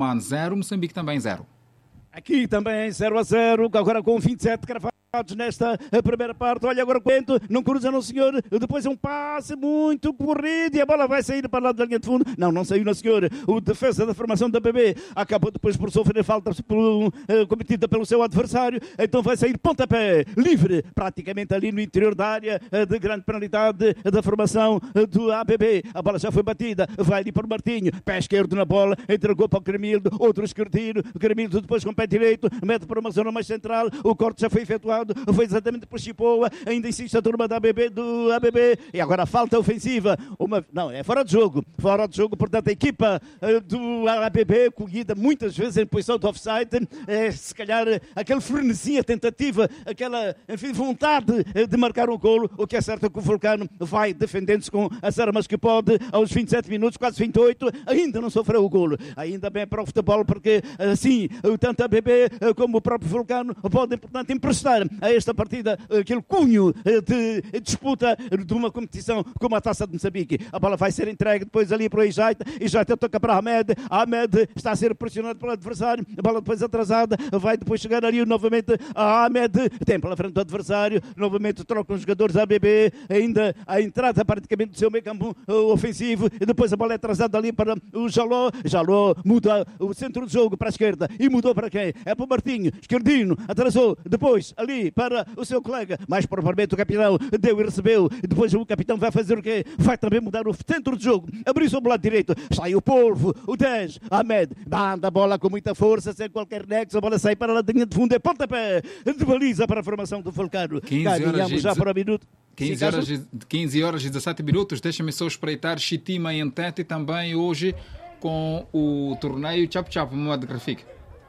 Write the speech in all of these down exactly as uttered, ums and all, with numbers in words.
zero, Moçambique também zero. Aqui também zero a zero, agora com vinte e sete cravados nesta primeira parte. Olha agora o Bento, não cruza não senhor, depois é um passe muito corrido e a bola vai sair para lá da linha de fundo. Não, não saiu não senhor, o defesa da formação da B B acabou depois por sofrer falta por, uh, cometida pelo seu adversário, então vai sair pontapé, livre, praticamente ali no interior da área uh, de grande penalidade da formação uh, do A B B. A bola já foi batida, vai ali para o Martinho, pé esquerdo na bola, entregou para o Cremildo, outro esquerdino, Cremildo depois com pé direito, mete para uma zona mais central, o corte já foi efetuado, foi exatamente para Chipoa, ainda insiste a turma da A B B, do A B B, e agora falta ofensiva, uma, não, é fora de jogo, fora de jogo, portanto a equipa uh, do A B B, colhida muitas vezes em posição de offside, é se calhar aquele frenesi, a tentativa, aquela, enfim, vontade de marcar um golo, o que é certo é que o Vulcano vai defendendo-se com as armas que pode, aos vinte e sete minutos, quase vinte e oito, ainda não sofreu o golo, ainda bem para o futebol, porque assim, tanto a B B como o próprio Vulcano podem, portanto, emprestar a esta partida aquele cunho de disputa de uma competição como a Taça de Moçambique. A bola vai ser entregue depois ali para o Ijaita, Ijaita toca para Ahmed, Ahmed está a ser pressionado pelo adversário, a bola depois atrasada, vai depois chegar ali novamente a Ahmed, tem pela frente do adversário, novamente trocam os jogadores A B B, ainda a entrada praticamente do seu meio campo ofensivo, e depois a bola é atrasada ali para o Jaló, Jaló muda o centro do jogo para a esquerda, e mudou para quem? É para o Martinho, esquerdino, atrasou, depois ali para o seu colega, mais propriamente o capitão, deu e recebeu, e depois o capitão vai fazer o quê? Vai também mudar o centro do jogo, abriu sobre o lado direito, sai o Polvo, o dez, Ahmed, manda a bola com muita força, sem qualquer nexo, a bola sai para a linha de fundo, é pontapé de baliza para a formação do Vulcano. Caminhamos já para o minuto. quinze horas, quinze horas e dezassete minutos, deixa-me só espreitar Chitima em Tete e também hoje com o torneio Chap Chap, Moed Grafik.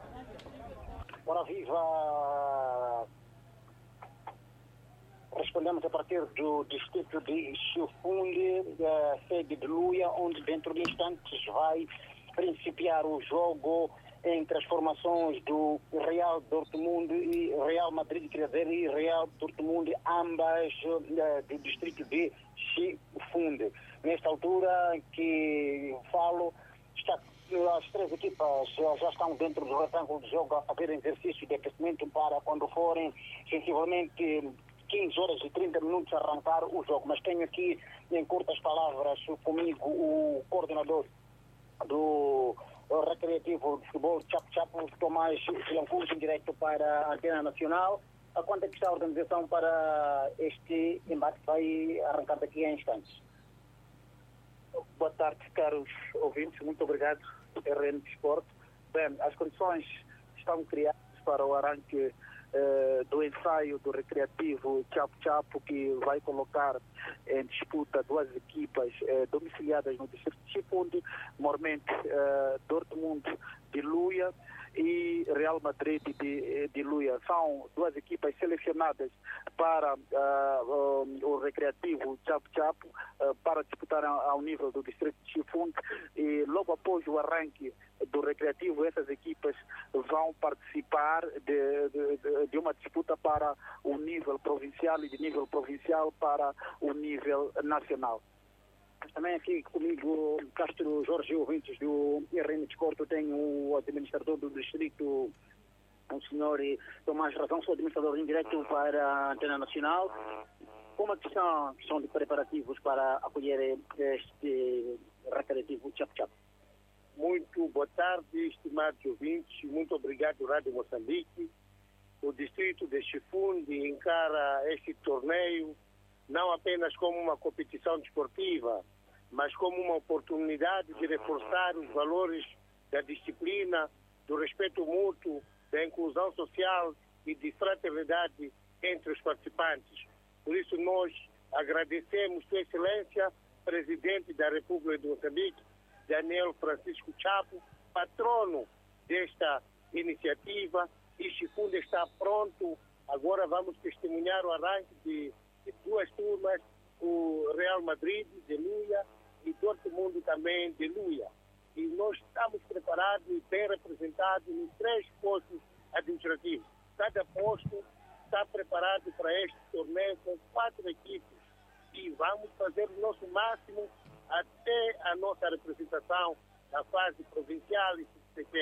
Ora viva! Respondemos a partir do distrito de Chifunde, da sede de Luia, onde dentro de instantes vai principiar o jogo entre as formações do Real Dortmund e Real Madrid, quer dizer, e Real Dortmund, ambas uh, do distrito de Chifunde. Nesta altura que falo, está, as três equipas já, já estão dentro do retângulo de jogo a fazer exercício de aquecimento para quando forem sensivelmente quinze horas e trinta minutos arrancar o jogo. Mas tenho aqui, em curtas palavras, comigo o coordenador do Recreativo de Futebol Chap Chap, Tomás Silancuso, em direto para a Antena Nacional. A quanto é que está a organização para este embate que vai arrancar daqui a instantes? Boa tarde, caros ouvintes. Muito obrigado, R N Desporto. Bem, as condições estão criadas para o arranque eh, do ensaio do Recreativo Chap Chap, que vai colocar em disputa duas equipas eh, domiciliadas no distrito de Chifunde, normalmente eh, Dortmund de Luia e Real Madrid de, de Luia. São duas equipas selecionadas para uh, um, o Recreativo Chap Chap uh, para disputar ao nível do distrito de Chifunde, e logo após o arranque do Recreativo essas equipas vão participar de, de, de uma disputa para o nível provincial e de nível provincial para o nível nacional. Também aqui comigo, Castro Jorge, ouvintes do R N Desporto, tenho o administrador do distrito, o senhor Tomás Razão, sou administrador indireto para a Antena Nacional. Como é que são, são de preparativos para acolher este Recreativo Chap Chap? Muito boa tarde, estimados ouvintes. Muito obrigado, Rádio Moçambique. O distrito de Chifunde encara este torneio não apenas como uma competição desportiva, mas como uma oportunidade de reforçar os valores da disciplina, do respeito mútuo, da inclusão social e de fraternidade entre os participantes. Por isso nós agradecemos Sua Excelência, Presidente da República de Moçambique, Daniel Francisco Chapo, patrono desta iniciativa, e Chifunde está pronto. Agora vamos testemunhar o arranque de de duas turmas, o Real Madrid de Luia e Dortmund também de Luia. E nós estamos preparados e bem representados nos três postos administrativos. Cada posto está preparado para este torneio com quatro equipes. E vamos fazer o nosso máximo até a nossa representação na fase provincial e subsequente.